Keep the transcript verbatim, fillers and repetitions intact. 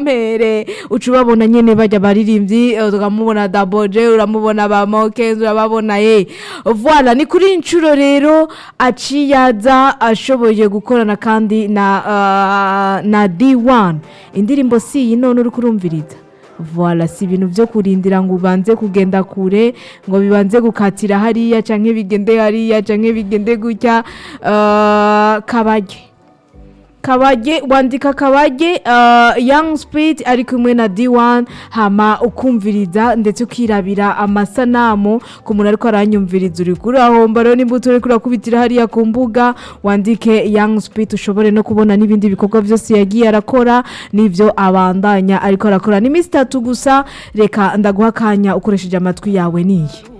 mere ucubabona nyene bajya baririmbyi ukamubona Daboje uramubona ba Mokenzi urababona ye voilà ni kuri incuro rero aciyaza ashoboye gukorana kandi na uh, na D one indirimbo si none uri kurumviriza voilà si ibintu byo kurindira ngo ubanze kugenda kure ngo bibanze gukatira hariya canke bigende hariya canke bigende gutya uh, Kabage Kabage wandika Kabage uh, Young Speed ari kumwe na D one hama ukumviriza ndetse ukirabira amasanamu ku muntu ariko aranyumviriza uri kuri aho mbaro n'imbuto uri kurakubitira hariya ku mbuga wandike Young Speed ushobore no kubona n'ibindi bikorwa byose yagiye arakora nivyo abandanya ariko arakora ni mister tatu gusa reka ndaguha kanya ukoresheje amatwi yawe niye